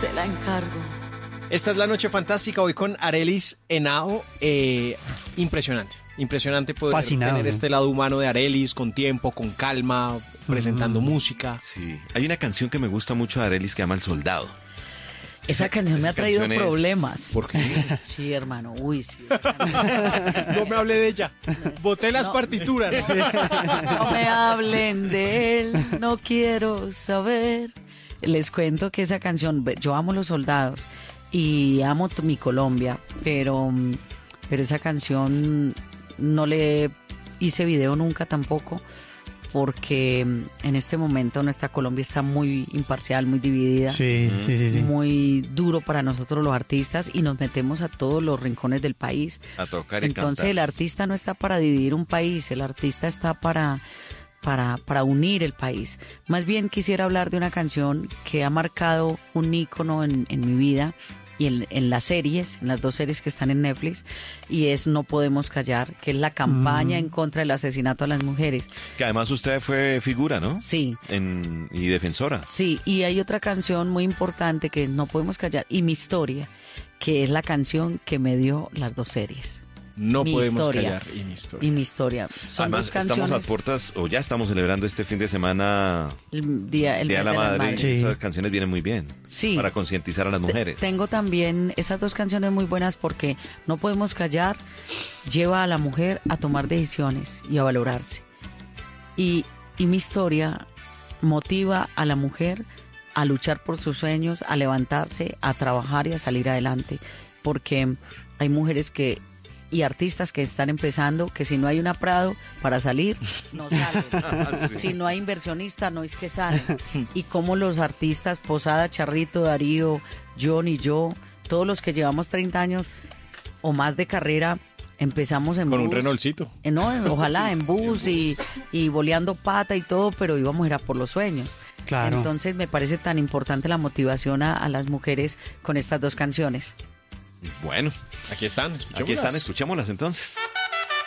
se la encargo. Esta es la noche fantástica hoy con Arelis Henao. Impresionante. Impresionante poder Fascinado, tener ¿no? este lado humano de Arelis, con tiempo, con calma, presentando música. Sí, hay una canción que me gusta mucho de Arelis que llama El Soldado. Esa canción me ha traído canción es- problemas. ¿Por qué? Sí, hermano, uy, sí. No me hable de ella. Boté las partituras. No me hablen de él, no quiero saber. Les cuento que esa canción, yo amo los soldados y amo mi Colombia, pero esa canción no le hice video nunca tampoco, porque en este momento nuestra Colombia está muy imparcial, muy dividida. Sí. Muy duro para nosotros los artistas y nos metemos a todos los rincones del país. A tocar y Entonces cantar. el artista no está para dividir un país, el artista está para unir el país. Más bien quisiera hablar de una canción que ha marcado un ícono en mi vida y en las series, en las 2 series que están en Netflix, y es No Podemos Callar, que es la campaña en contra del asesinato a las mujeres. Que además usted fue figura, ¿no? Sí. Y defensora. Sí, y hay otra canción muy importante que es No Podemos Callar y Mi Historia, que es la canción que me dio las 2 series. No Mi podemos historia. callar. Y mi historia. Y Mi Historia. Son Además, 2 canciones. estamos a puertas, o ya estamos celebrando este fin de semana El Día de la las Madre. Madres. Sí. Esas canciones vienen muy bien. Sí. Para concientizar a las mujeres. Tengo también esas 2 canciones muy buenas porque No Podemos Callar lleva a la mujer a tomar decisiones y a valorarse. Y Mi Historia motiva a la mujer a luchar por sus sueños, a levantarse, a trabajar y a salir adelante. Porque hay mujeres y artistas que están empezando, que si no hay una Prado para salir, no salen. Sí. Si no hay inversionista, no es que salen. Y como los artistas, Posada, Charrito, Darío, John y yo, todos los que llevamos 30 años o más de carrera, empezamos en Con bus. un Renaultcito. No, ojalá, en bus y boleando pata y todo, pero íbamos a ir a por los sueños. Claro. Entonces me parece tan importante la motivación a las mujeres con estas 2 canciones. Bueno, Aquí están. aquí están, escuchémoslas. escuchémoslas entonces.